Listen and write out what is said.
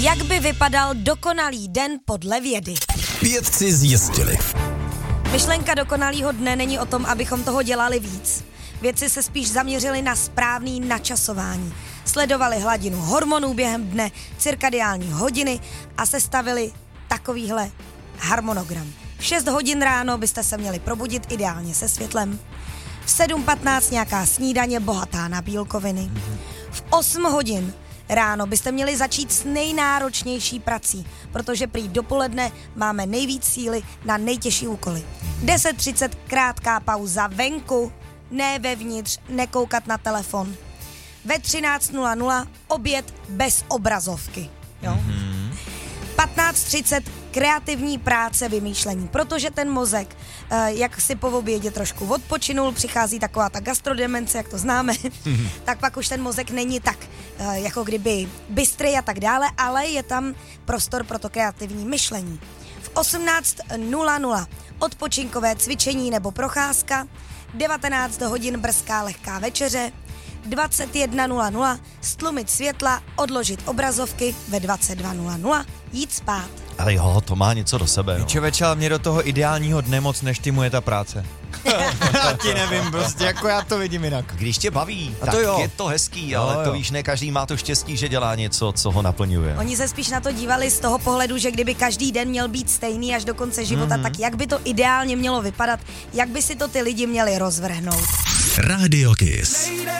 Jak by vypadal dokonalý den podle vědy? Vědci zjistili. Myšlenka dokonalýho dne není o tom, abychom toho dělali víc. Vědci se spíš zaměřili na správný načasování. Sledovali hladinu hormonů během dne, cirkadiální hodiny a sestavili takovýhle harmonogram. V 6 hodin ráno byste se měli probudit ideálně se světlem. V 7:15 nějaká snídaně bohatá na bílkoviny. V 8 hodin ráno byste měli začít s nejnáročnější prací, protože prý dopoledne máme nejvíc síly na nejtěžší úkoly. 10:30 krátká pauza venku, ne vevnitř, nekoukat na telefon. Ve 13:00 oběd bez obrazovky. Jo? 15:30 kreativní práce, vymýšlení, protože ten mozek, jak si po obědě trošku odpočinul, přichází taková ta gastrodemence, jak to známe, tak pak už ten mozek není tak jako kdyby bystrý a tak dále, ale je tam prostor pro to kreativní myšlení. V 18:00 odpočinkové cvičení nebo procházka, 19 hodin brzká lehká večeře, 21:00 stlumit světla, odložit obrazovky, ve 22:00 jít spát. Ale jo, to má něco do sebe. Jo. Čověče, ale mě do toho ideálního dne moc neštimuje ta práce. Taky nevím, prostě jako já to vidím jinak. Když tě baví, A tak to jo. je to hezký, ale to víš, ne každý má to štěstí, že dělá něco, co ho naplňuje. Oni se spíš na to dívali z toho pohledu, že kdyby každý den měl být stejný až do konce života, tak jak by to ideálně mělo vypadat, jak by si to ty lidi měli rozvrhnout. Radio Kiss.